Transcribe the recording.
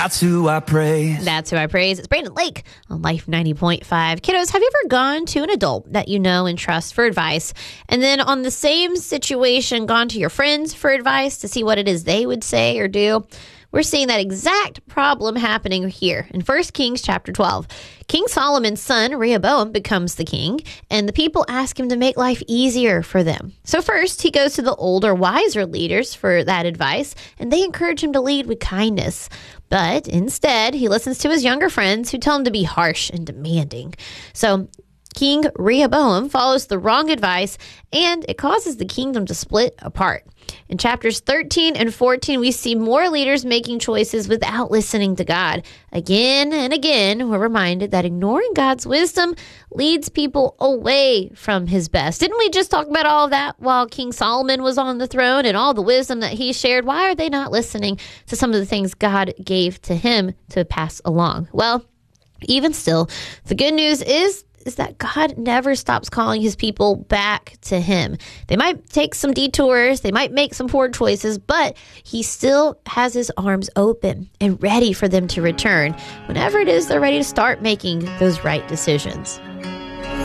That's who I praise. That's who I praise. It's Brandon Lake on Life 90.5. Kiddos, have you ever gone to an adult that you know and trust for advice, and then on the same situation gone to your friends for advice to see what it is they would say or do? We're seeing that exact problem happening here in 1 Kings chapter 12. King Solomon's son, Rehoboam, becomes the king, and the people ask him to make life easier for them. So first, he goes to the older, wiser leaders for that advice, and they encourage him to lead with kindness. But instead, he listens to his younger friends who tell him to be harsh and demanding. So King Rehoboam follows the wrong advice, and it causes the kingdom to split apart. In chapters 13 and 14, we see more leaders making choices without listening to God. Again and again, we're reminded that ignoring God's wisdom leads people away from his best. Didn't we just talk about all of that while King Solomon was on the throne and all the wisdom that he shared? Why are they not listening to some of the things God gave to him to pass along? Well, even still, the good news is that God never stops calling his people back to him. They might take some detours, they might make some poor choices, but he still has his arms open and ready for them to return whenever it is they're ready to start making those right decisions.